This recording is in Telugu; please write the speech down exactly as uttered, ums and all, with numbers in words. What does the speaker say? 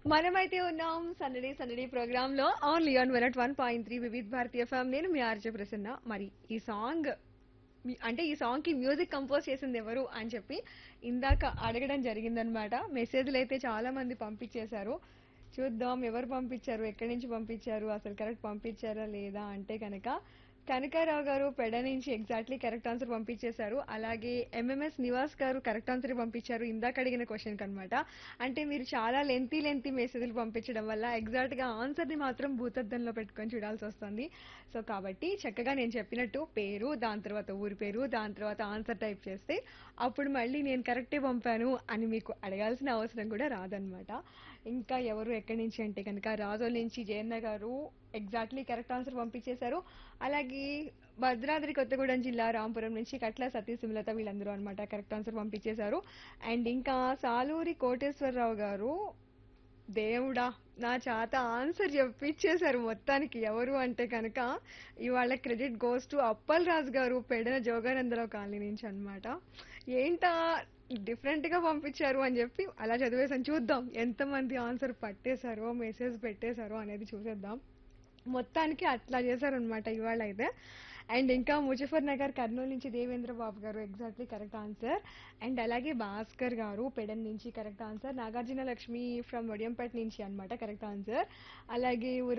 మనమైతే ఉన్నాం సందడి సందడి ప్రోగ్రామ్ లో only on one one point three Vividh Bharatiya FM. నేను మీ ఆర్జే ప్రసన్న. మరి ఈ సాంగ్ మీ- అంటే ఈ సాంగ్ కి మ్యూజిక్ కంపోజ్ చేసింది ఎవరు అని చెప్పి ఇందాక అడగడం జరిగిందనమాట. మెసేజ్లు అయితే చాలా మంది పంపించేశారు. చూద్దాం ఎవరు పంపించారు, ఎక్కడి నుంచి పంపించారు, అసలు కరెక్ట్ పంపించారా లేదా అంటే కనుక కనకారావు గారు పెడ నుంచి ఎగ్జాక్ట్లీ కరెక్ట్ ఆన్సర్ పంపించేశారు. అలాగే ఎంఎంఎస్ నివాస్ గారు కరెక్ట్ ఆన్సర్ పంపించారు ఇందాక అడిగిన క్వశ్చన్ కనమాట. అంటే మీరు చాలా లెంతీ లెంతీ మెసేజ్లు పంపించడం వల్ల ఎగ్జాక్ట్ గా ఆన్సర్ ని మాత్రం భూతద్దంలో పెట్టుకొని చూడాల్సి వస్తుంది. సో కాబట్టి చక్కగా నేను చెప్పినట్టు పేరు, దాని తర్వాత ఊరి పేరు, దాని తర్వాత ఆన్సర్ టైప్ చేస్తే అప్పుడు మళ్ళీ నేను కరెక్టే పంపాను అని మీకు అడగాల్సిన అవసరం కూడా రాదనమాట. ఇంకా ఎవరు ఎక్కడి నుంచి అంటే కనుక రాజోల్ నుంచి జయన్న గారు ఎగ్జాక్ట్లీ కరెక్ట్ ఆన్సర్ పంపించేశారు. అలాగే భద్రాద్రి కొత్తగూడెం జిల్లా రాంపురం నుంచి కట్ల సతీ సుమలత వీళ్ళందరూ అనమాట కరెక్ట్ ఆన్సర్ పంపించేశారు. అండ్ ఇంకా సాలూరి కోటేశ్వరరావు గారు దేవుడా నా చేత ఆన్సర్ చెప్పించేశారు మొత్తానికి. ఎవరు అంటే కనుక ఇవాళ క్రెడిట్ గోస్ టు అప్పల్ రాజు గారు పెడన జోగానందరావు కాలనీ నుంచి అన్నమాట. ఏంటా డిఫరెంట్ గా పంపించారు అని చెప్పి అలా చదివేసాను. చూద్దాం ఎంతమంది ఆన్సర్ పట్టేశారో మెసేజ్ పెట్టేశారో అనేది చూసేద్దాం. మొత్తానికి అట్లా చేశారనమాట ఇవాళ అయితే. అండ్ ఇంకా ముజఫర్ నగర్ కర్నూలు నుంచి దేవేంద్ర బాబు గారు ఎగ్జాక్ట్లీ కరెక్ట్ ఆన్సర్. అండ్ అలాగే భాస్కర్ గారు పెడన్ నుంచి correct answer. Nagarjuna Lakshmi from Vadiyampeta నుంచి అన్నమాట కరెక్ట్ ఆన్సర్. అలాగే